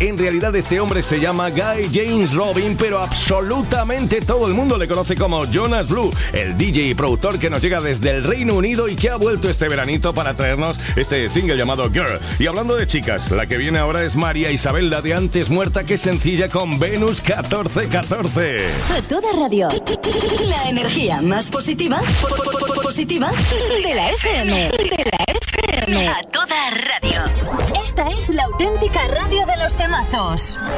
En realidad este hombre se llama Guy James Robin, pero absolutamente todo el mundo le conoce como Jonas Blue, el DJ y productor que nos llega desde el Reino Unido y que ha vuelto este veranito para traernos este single llamado Girl. Y hablando de chicas, la que viene ahora es María Isabel, la de antes muerta, que es sencilla con Venus 1414. A toda radio. La energía más positiva de la FM. A toda radio. Esta es la auténtica radio de los temazos.